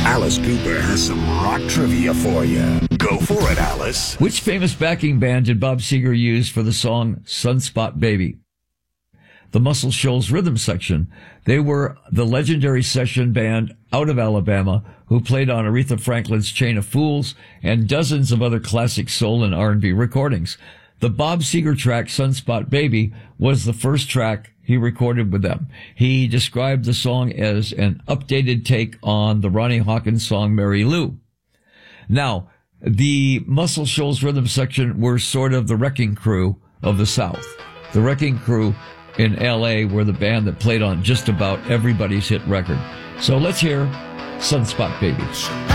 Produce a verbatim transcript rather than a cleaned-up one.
Alice Cooper has some rock trivia for you. Go for it, Alice. Which famous backing band did Bob Seger use for the song Sunspot Baby? The Muscle Shoals Rhythm Section. They were the legendary session band out of Alabama who played on Aretha Franklin's Chain of Fools and dozens of other classic soul and R and B recordings. The Bob Seger track Sunspot Baby was the first track he recorded with them. He described the song as an updated take on the Ronnie Hawkins song Mary Lou. Now, the Muscle Shoals Rhythm Section were sort of the wrecking crew of the South. The Wrecking Crew in L A were the band that played on just about everybody's hit record. So let's hear Sunspot Baby.